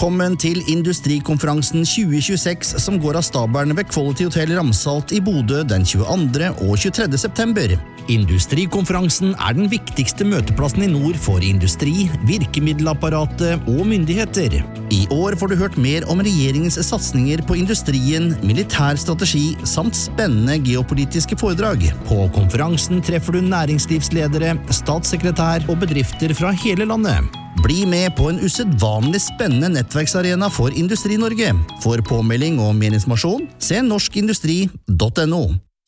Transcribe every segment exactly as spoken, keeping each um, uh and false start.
Velkommen til Industrikonferansen tjue tjueseks som går av stabelen ved Quality Hotel Ramsalt i Bodø den tjueandre og tjuetredje september. Industrikonferansen er den viktigste møteplassen i nord for industri, virkemiddelapparatet og myndigheter. I år får du hørt mer om regjeringens satsninger på industrien, militær strategi samt spennende geopolitiske foredrag. På konferansen treffer du næringslivsledere, statssekretær og bedrifter fra hele landet. Bli med på en usedvanlig spennende nettverksarena for Industri-Norge. For påmelding og mer informasjon, se norskindustri punktum no.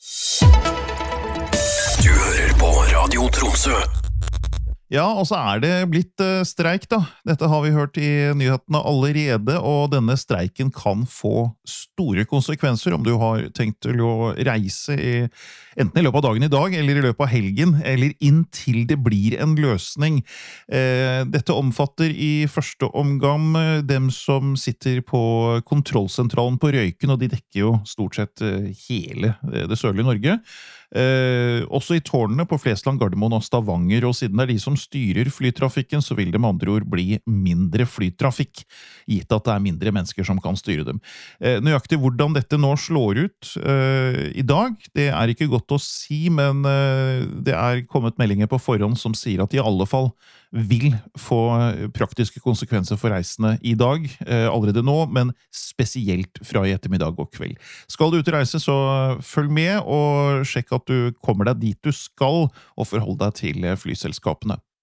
Du hører på Radio Tromsø. Ja, og så er det blitt uh, streik da. Dette har vi hørt i nyhetene allerede, og denne streiken kan få store konsekvenser om du har tenkt til å reise i, enten i løpet av dagen i dag, eller i løpet av helgen, eller inntil det blir en løsning. Eh, dette omfatter i første omgang dem som sitter på kontrollsentralen på Røyken, og de dekker jo stort sett hele det sørlige Norge. Eh, også i tårnene på Flesland, Gardermoen og Stavanger, og siden det er de som styrer flytrafikken, så vil det med andre ord bli mindre flytrafikk, gitt at det er mindre mennesker som kan styre dem. Eh, nøyaktig hvordan dette nå slår ut eh, i dag, det er ikke godt å si, men eh, det er kommet meldinger på forhånd som sier at de i alle fall vil få praktiske konsekvenser for reisende i dag, eh, allerede nå, men spesielt fra i ettermiddag og kveld. Skal du ut og reise, så følg med og sjekk at du kommer deg dit du skal, og forhold deg til flyselskapene.